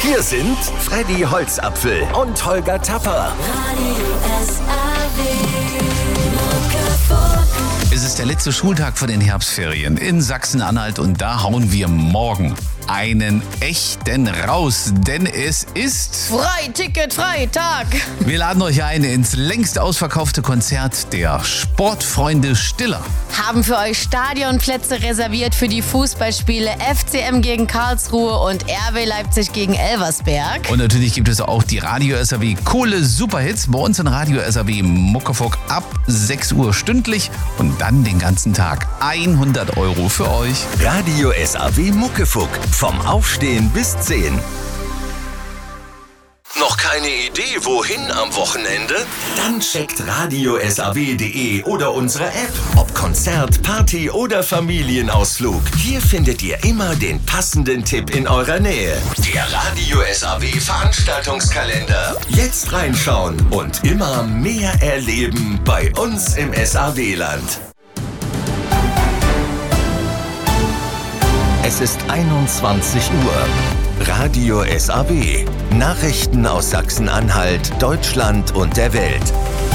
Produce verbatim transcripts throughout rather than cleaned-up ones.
Hier sind Freddy Holzapfel und Holger Tapper. Es ist der letzte Schultag vor den Herbstferien in Sachsen-Anhalt und da hauen wir morgen einen echten raus, denn es ist Freiticket, Freitag. Wir laden euch ein ins längst ausverkaufte Konzert der Sportfreunde Stiller. Haben für euch Stadionplätze reserviert für die Fußballspiele F C M gegen Karlsruhe und R B Leipzig gegen Elversberg. Und natürlich gibt es auch die Radio S A W Kohle Superhits bei uns in Radio S A W Muckefuck ab sechs Uhr stündlich und dann den ganzen Tag hundert Euro für euch. Radio S A W Muckefuck. Vom Aufstehen bis zehn. Noch keine Idee, wohin am Wochenende? Dann checkt radio s a w punkt d e oder unsere App. Ob Konzert, Party oder Familienausflug. Hier findet ihr immer den passenden Tipp in eurer Nähe. Der Radio S A W Veranstaltungskalender. Jetzt reinschauen und immer mehr erleben bei uns im S A W-Land. Es ist einundzwanzig Uhr. Radio S A W. Nachrichten aus Sachsen-Anhalt, Deutschland und der Welt.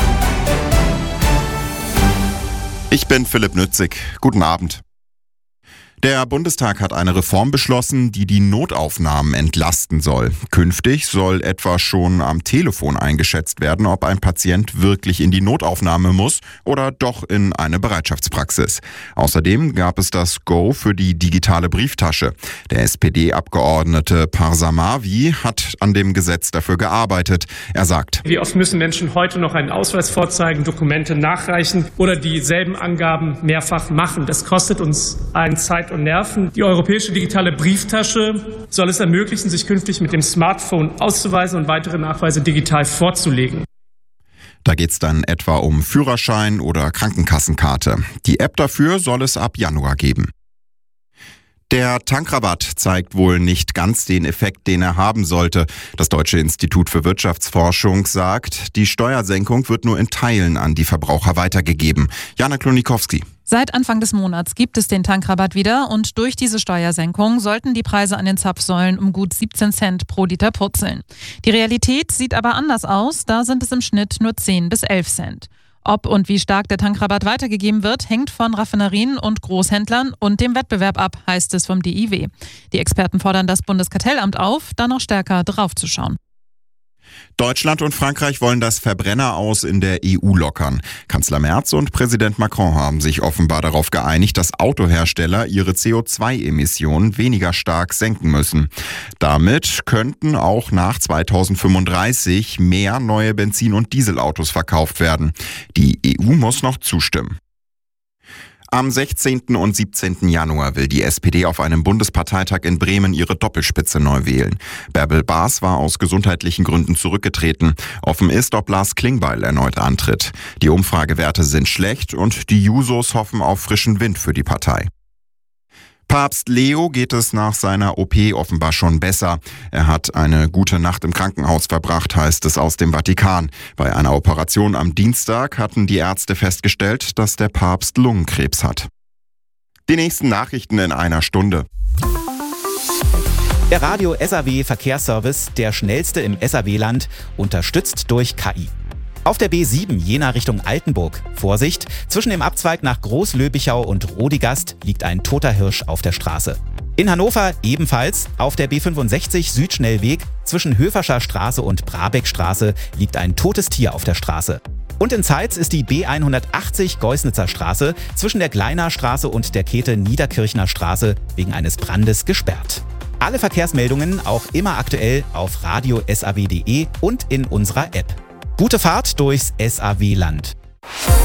Ich bin Philipp Nützig. Guten Abend. Der Bundestag hat eine Reform beschlossen, die die Notaufnahmen entlasten soll. Künftig soll etwa schon am Telefon eingeschätzt werden, ob ein Patient wirklich in die Notaufnahme muss oder doch in eine Bereitschaftspraxis. Außerdem gab es das Go für die digitale Brieftasche. Der S P D-Abgeordnete Parsamawi hat an dem Gesetz dafür gearbeitet. Er sagt: Wie oft müssen Menschen heute noch einen Ausweis vorzeigen, Dokumente nachreichen oder dieselben Angaben mehrfach machen? Das kostet uns allen Zeit und Nerven. Die europäische digitale Brieftasche soll es ermöglichen, sich künftig mit dem Smartphone auszuweisen und weitere Nachweise digital vorzulegen. Da geht's dann etwa um Führerschein oder Krankenkassenkarte. Die App dafür soll es ab Januar geben. Der Tankrabatt zeigt wohl nicht ganz den Effekt, den er haben sollte. Das Deutsche Institut für Wirtschaftsforschung sagt, die Steuersenkung wird nur in Teilen an die Verbraucher weitergegeben. Jana Klonikowski. Seit Anfang des Monats gibt es den Tankrabatt wieder und durch diese Steuersenkung sollten die Preise an den Zapfsäulen um gut siebzehn Cent pro Liter purzeln. Die Realität sieht aber anders aus, da sind es im Schnitt nur zehn bis elf Cent. Ob und wie stark der Tankrabatt weitergegeben wird, hängt von Raffinerien und Großhändlern und dem Wettbewerb ab, heißt es vom D I W. Die Experten fordern das Bundeskartellamt auf, da noch stärker draufzuschauen. Deutschland und Frankreich wollen das Verbrenneraus in der E U lockern. Kanzler Merz und Präsident Macron haben sich offenbar darauf geeinigt, dass Autohersteller ihre C O zwei Emissionen weniger stark senken müssen. Damit könnten auch nach zweitausendfünfunddreißig mehr neue Benzin- und Dieselautos verkauft werden. Die E U muss noch zustimmen. Am sechzehnten und siebzehnten Januar will die S P D auf einem Bundesparteitag in Bremen ihre Doppelspitze neu wählen. Bärbel Baas war aus gesundheitlichen Gründen zurückgetreten. Offen ist, ob Lars Klingbeil erneut antritt. Die Umfragewerte sind schlecht und die Jusos hoffen auf frischen Wind für die Partei. Papst Leo geht es nach seiner O P offenbar schon besser. Er hat eine gute Nacht im Krankenhaus verbracht, heißt es aus dem Vatikan. Bei einer Operation am Dienstag hatten die Ärzte festgestellt, dass der Papst Lungenkrebs hat. Die nächsten Nachrichten in einer Stunde. Der Radio S A W Verkehrsservice, der schnellste im S A W-Land, unterstützt durch K I. Auf der B sieben Jena Richtung Altenburg. Vorsicht, zwischen dem Abzweig nach Großlöbichau und Rodigast liegt ein toter Hirsch auf der Straße. In Hannover ebenfalls auf der B fünfundsechzig Südschnellweg zwischen Höferscher Straße und Brabeckstraße liegt ein totes Tier auf der Straße. Und in Zeitz ist die B hundertachtzig Geusnitzer Straße zwischen der Gleiner Straße und der Käthe Niederkirchner Straße wegen eines Brandes gesperrt. Alle Verkehrsmeldungen auch immer aktuell auf radio s a w punkt d e und in unserer App. Gute Fahrt durchs S A W-Land.